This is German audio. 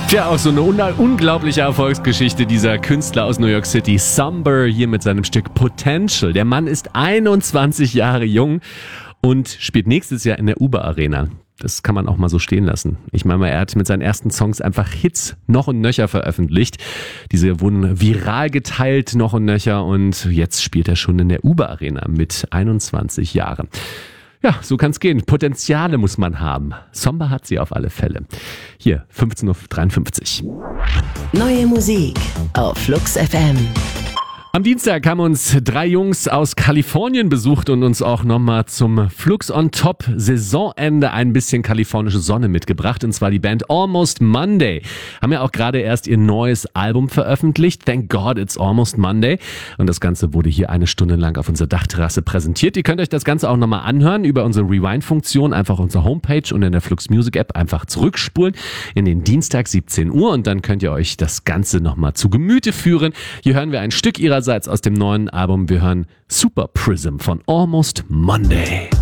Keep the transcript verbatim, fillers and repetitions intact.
Tja, auch so eine un- unglaubliche Erfolgsgeschichte dieser Künstler aus New York City. Sumber hier mit seinem Stück Potential. Der Mann ist einundzwanzig Jahre jung und spielt nächstes Jahr in der Uber Arena. Das kann man auch mal so stehen lassen. Ich meine mal, er hat mit seinen ersten Songs einfach Hits noch und nöcher veröffentlicht. Diese wurden viral geteilt noch und nöcher und jetzt spielt er schon in der Uber Arena mit einundzwanzig Jahren. Ja, so kann's gehen. Potenziale muss man haben. Sumber hat sie auf alle Fälle. Hier, fünfzehn Uhr dreiundfünfzig. Neue Musik auf Flux F M. Am Dienstag haben uns drei Jungs aus Kalifornien besucht und uns auch nochmal zum Flux on Top Saisonende ein bisschen kalifornische Sonne mitgebracht. Und zwar die Band Almost Monday. Haben ja auch gerade erst ihr neues Album veröffentlicht. Thank God It's Almost Monday. Und das Ganze wurde hier eine Stunde lang auf unserer Dachterrasse präsentiert. Ihr könnt euch das Ganze auch nochmal anhören über unsere Rewind-Funktion. Einfach unsere Homepage und in der Flux Music App einfach zurückspulen in den Dienstag siebzehn Uhr. Und dann könnt ihr euch das Ganze nochmal zu Gemüte führen. Hier hören wir ein Stück ihrer aus dem neuen Album. Wir hören Super Prism von Almost Monday.